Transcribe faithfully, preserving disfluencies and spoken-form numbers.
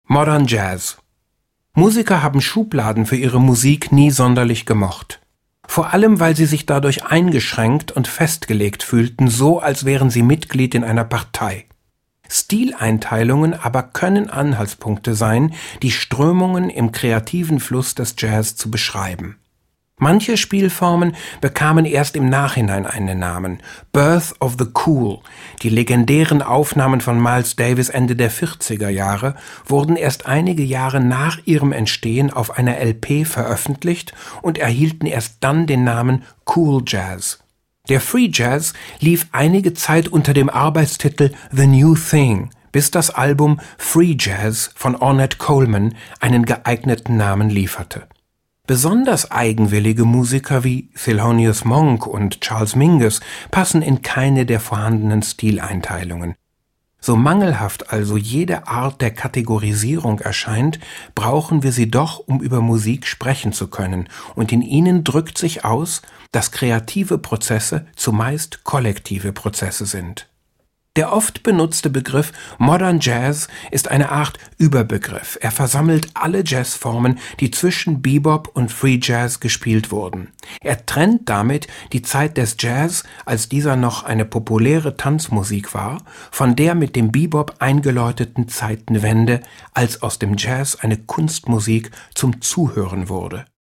Modern Jazz. Musiker haben Schubladen für ihre Musik nie sonderlich gemocht. Vor allem, weil sie sich dadurch eingeschränkt und festgelegt fühlten, so als wären sie Mitglied in einer Partei. Stileinteilungen aber können Anhaltspunkte sein, die Strömungen im kreativen Fluss des Jazz zu beschreiben. Manche Spielformen bekamen erst im Nachhinein einen Namen. Birth of the Cool, die legendären Aufnahmen von Miles Davis Ende der vierziger Jahre, wurden erst einige Jahre nach ihrem Entstehen auf einer L P veröffentlicht und erhielten erst dann den Namen Cool Jazz. Der Free Jazz lief einige Zeit unter dem Arbeitstitel The New Thing, bis das Album Free Jazz von Ornette Coleman einen geeigneten Namen lieferte. Besonders eigenwillige Musiker wie Thelonious Monk und Charles Mingus passen in keine der vorhandenen Stileinteilungen. So mangelhaft also jede Art der Kategorisierung erscheint, brauchen wir sie doch, um über Musik sprechen zu können, und in ihnen drückt sich aus, dass kreative Prozesse zumeist kollektive Prozesse sind. Der oft benutzte Begriff Modern Jazz ist eine Art Überbegriff. Er versammelt alle Jazzformen, die zwischen Bebop und Free Jazz gespielt wurden. Er trennt damit die Zeit des Jazz, als dieser noch eine populäre Tanzmusik war, von der mit dem Bebop eingeläuteten Zeitenwende, als aus dem Jazz eine Kunstmusik zum Zuhören wurde.